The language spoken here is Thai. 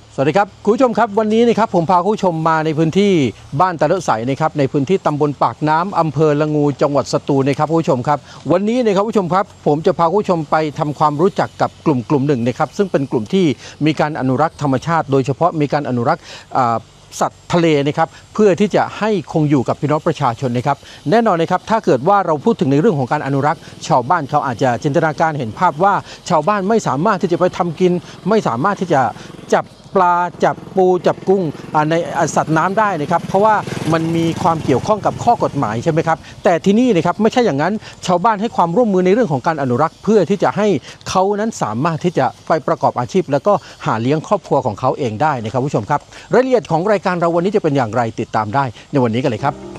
สวัสดีครับคุณผู้ชมครับวันนี้นะครับผมพาคุณผู้ชมมาในพื้นที่บ้านตะเลาะใสนะครับในพื้นที่ตำบลปากน้ำอำเภอละงูจังหวัดสตูลนะครับคุณผู้ชมครับวันนี้นะครับคุณผู้ชมครับผมจะพาคุณผู้ชมไปทำความรู้จักกับกลุ่มหนึ่งนะครับซึ่งเป็นกลุ่มที่มีการอนุรักษ์ธรรมชาติโดยเฉพาะมีการอนุรักษ์สัตว์ทะเลนะครับเพื่อที่จะให้คงอยู่กับพี่น้องประชาชนนะครับแน่นอนนะครับถ้าเกิดว่าเราพูดถึงในเรื่องของการอนุรักษ์ชาวบ้านเขาอาจจะจินตนาการเห็นภาพว่าชาวบ้านไม่สามารถที่จะไปทำกินไม่สามารถที่จะจับปลาจับปูจับกุ้งในสัตว์น้ำได้นะครับเพราะว่ามันมีความเกี่ยวข้องกับข้อกฎหมายใช่ไหมครับแต่ที่นี่นะครับไม่ใช่อย่างนั้นชาวบ้านให้ความร่วมมือในเรื่องของการอนุรักษ์เพื่อที่จะให้เขานั้นสามารถที่จะไปประกอบอาชีพแล้วก็หาเลี้ยงครอบครัวของเขาเองได้นะครับผู้ชมครับรายละเอียดของรายการเราวันนี้จะเป็นอย่างไรติดตามได้ในวันนี้กันเลยครับ